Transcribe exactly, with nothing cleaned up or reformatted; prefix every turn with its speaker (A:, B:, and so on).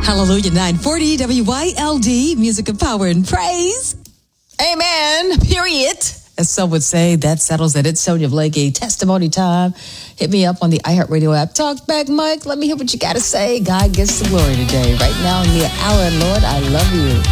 A: Hallelujah, nine forty W Y L D, music of power and praise. Amen, period. As some would say, that settles it. It's Sonia Blakey, testimony time. Hit me up on the iHeartRadio app. Talk back, Mike. Let me hear what you got to say. God gets the glory today. Right now in the hour, Lord, I love you.